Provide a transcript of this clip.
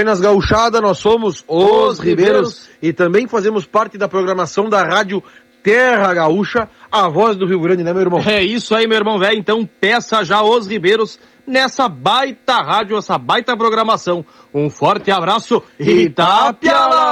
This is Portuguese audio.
Buenas Gauchada, nós somos os Ribeiros e também fazemos parte da programação da rádio Terra Gaúcha, a voz do Rio Grande, né, meu irmão? É isso aí, meu irmão velho. Então peça já os Ribeiros nessa baita rádio, essa baita programação. Um forte abraço e Itapia lá!